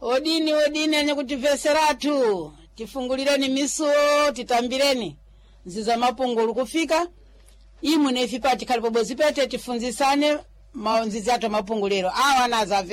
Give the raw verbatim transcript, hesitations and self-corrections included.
Odini odini anye kutimveseratu. Tifungulireni misuo, titambireni. Nziza mapungulu kufika. Imu nefi pati kalipo bozipete tifunzisane maonzizi ato mapungulero. Awa naza